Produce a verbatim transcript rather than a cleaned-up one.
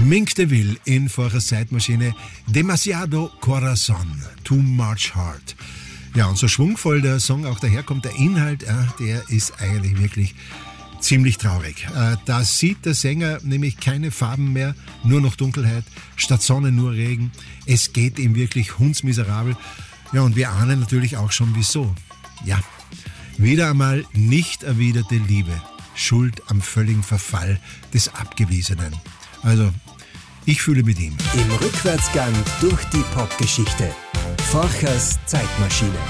Mink DeVille in Vorchers Zeitmaschine. Demasiado Corazon, Too Much Heart. Ja, und so schwungvoll der Song auch daherkommt, der Inhalt, äh, der ist eigentlich wirklich ziemlich traurig. Äh, da sieht der Sänger nämlich keine Farben mehr, nur noch Dunkelheit, statt Sonne nur Regen. Es geht ihm wirklich hundsmiserabel. Ja, und wir ahnen natürlich auch schon wieso. Ja, wieder einmal nicht erwiderte Liebe. Schuld am völligen Verfall des Abgewiesenen. Also, ich fühle mit ihm. Im Rückwärtsgang durch die Popgeschichte. Vorchers Zeitmaschine.